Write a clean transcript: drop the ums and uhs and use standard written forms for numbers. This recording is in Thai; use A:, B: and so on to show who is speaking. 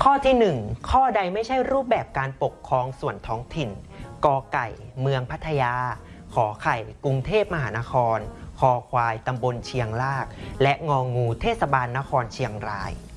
A: ข้อที่1ข้อใดไม่ใช่รูปแบบการปกครองส่วนท้องถิ่นกอไก่เมืองพัทยาขอไข่กรุงเทพมหานครคอควายตำบลเชียงรากและงองูเทศบาลนครเชียงราย